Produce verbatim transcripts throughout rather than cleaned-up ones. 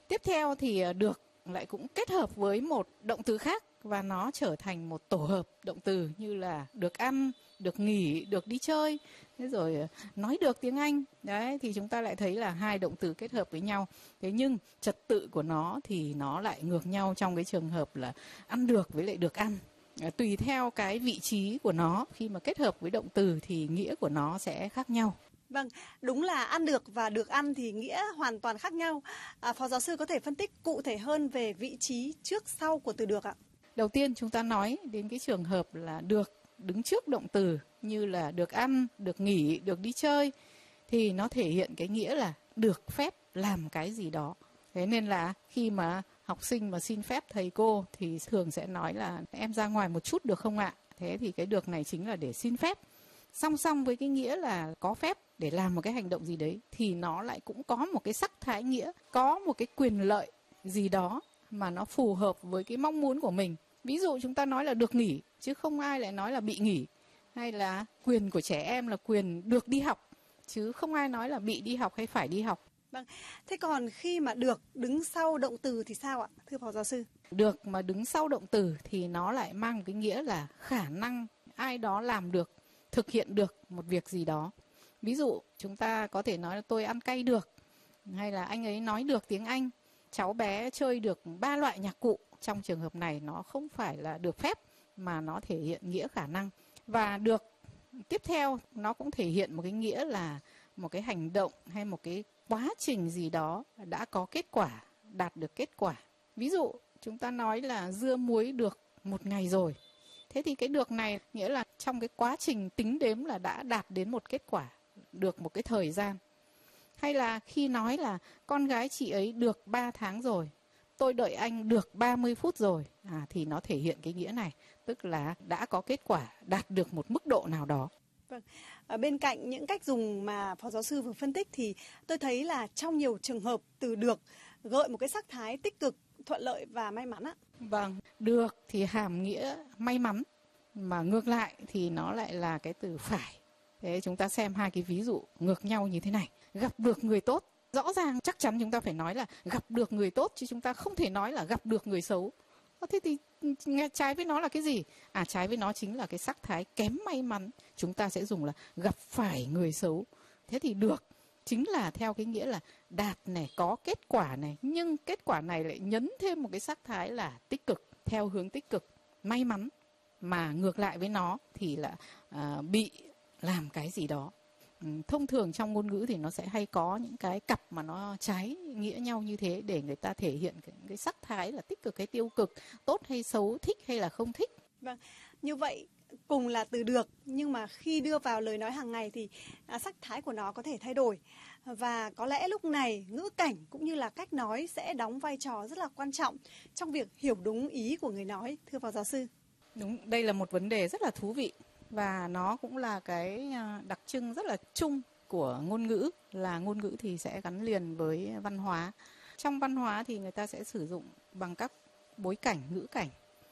Tiếp theo thì được lại cũng kết hợp với một động từ khác và nó trở thành một tổ hợp động từ như là được ăn, được nghỉ, được đi chơi, thế rồi nói được tiếng Anh. Đấy thì chúng ta lại thấy là hai động từ kết hợp với nhau. Thế nhưng trật tự của nó thì nó lại ngược nhau trong cái trường hợp là ăn được với lại được ăn. À, tùy theo cái vị trí của nó, khi mà kết hợp với động từ thì nghĩa của nó sẽ khác nhau. Vâng, đúng là ăn được và được ăn thì nghĩa hoàn toàn khác nhau. À, Phó giáo sư có thể phân tích cụ thể hơn về vị trí trước sau của từ được ạ? Đầu tiên chúng ta nói đến cái trường hợp là được đứng trước động từ như là được ăn, được nghỉ, được đi chơi thì nó thể hiện cái nghĩa là được phép làm cái gì đó. Thế nên là khi mà học sinh mà xin phép thầy cô thì thường sẽ nói là em ra ngoài một chút được không ạ? Thế thì cái được này chính là để xin phép. Song song với cái nghĩa là có phép để làm một cái hành động gì đấy thì nó lại cũng có một cái sắc thái nghĩa, có một cái quyền lợi gì đó mà nó phù hợp với cái mong muốn của mình. Ví dụ chúng ta nói là được nghỉ chứ không ai lại nói là bị nghỉ, hay là quyền của trẻ em là quyền được đi học chứ không ai nói là bị đi học hay phải đi học. Vâng, thế còn khi mà được đứng sau động từ thì sao ạ, thưa Phó giáo sư? Được mà đứng sau động từ thì nó lại mang một cái nghĩa là khả năng ai đó làm được, thực hiện được một việc gì đó. Ví dụ chúng ta có thể nói là tôi ăn cay được, hay là anh ấy nói được tiếng Anh, cháu bé chơi được ba loại nhạc cụ. Trong trường hợp này nó không phải là được phép mà nó thể hiện nghĩa khả năng. Và được tiếp theo nó cũng thể hiện một cái nghĩa là một cái hành động hay một cái quá trình gì đó đã có kết quả, đạt được kết quả. Ví dụ chúng ta nói là dưa muối được một ngày rồi. Thế thì cái được này nghĩa là trong cái quá trình tính đếm là đã đạt đến một kết quả, được một cái thời gian. Hay là khi nói là con gái chị ấy được ba tháng rồi, tôi đợi anh được ba mươi phút rồi, à, thì nó thể hiện cái nghĩa này, tức là đã có kết quả, đạt được một mức độ nào đó. Vâng, ở bên cạnh những cách dùng mà Phó giáo sư vừa phân tích thì tôi thấy là trong nhiều trường hợp từ được gợi một cái sắc thái tích cực, thuận lợi và may mắn ạ. Vâng, được thì hàm nghĩa may mắn, mà ngược lại thì nó lại là cái từ phải. Thế chúng ta xem hai cái ví dụ ngược nhau như thế này. Gặp được người tốt, rõ ràng chắc chắn chúng ta phải nói là gặp được người tốt, chứ chúng ta không thể nói là gặp được người xấu. Thế thì nghe trái với nó là cái gì? À, trái với nó chính là cái sắc thái kém may mắn. Chúng ta sẽ dùng là gặp phải người xấu. Thế thì được chính là theo cái nghĩa là đạt này, có kết quả này, nhưng kết quả này lại nhấn thêm một cái sắc thái là tích cực, theo hướng tích cực, may mắn. Mà ngược lại với nó thì là à, bị làm cái gì đó. Thông thường trong ngôn ngữ thì nó sẽ hay có những cái cặp mà nó trái nghĩa nhau như thế để người ta thể hiện cái, cái sắc thái là tích cực hay tiêu cực, tốt hay xấu, thích hay là không thích. Vâng, như vậy cùng là từ được nhưng mà khi đưa vào lời nói hàng ngày thì à, sắc thái của nó có thể thay đổi. Và có lẽ lúc này ngữ cảnh cũng như là cách nói sẽ đóng vai trò rất là quan trọng trong việc hiểu đúng ý của người nói, thưa Phó giáo sư. Đúng, đây là một vấn đề rất là thú vị. Và nó cũng là cái đặc trưng rất là chung của ngôn ngữ, là ngôn ngữ thì sẽ gắn liền với văn hóa. Trong văn hóa thì người ta sẽ sử dụng bằng các bối cảnh, ngữ cảnh.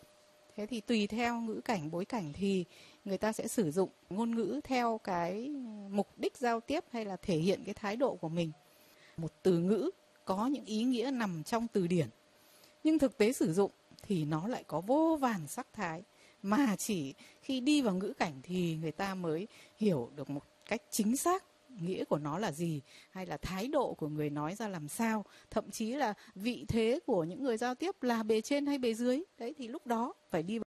Thế thì tùy theo ngữ cảnh, bối cảnh thì người ta sẽ sử dụng ngôn ngữ theo cái mục đích giao tiếp hay là thể hiện cái thái độ của mình. Một từ ngữ có những ý nghĩa nằm trong từ điển, nhưng thực tế sử dụng thì nó lại có vô vàn sắc thái. Mà chỉ khi đi vào ngữ cảnh thì người ta mới hiểu được một cách chính xác nghĩa của nó là gì, hay là thái độ của người nói ra làm sao, thậm chí là vị thế của những người giao tiếp là bề trên hay bề dưới. Đấy thì lúc đó phải đi vào